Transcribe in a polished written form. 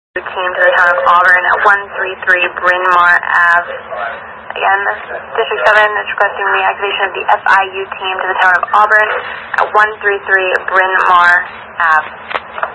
team to the town of Auburn at 133 Bryn Mawr Ave. Again, District 7 is requesting the activation of the FIU team to the town of Auburn at 133 Bryn Mawr Ave.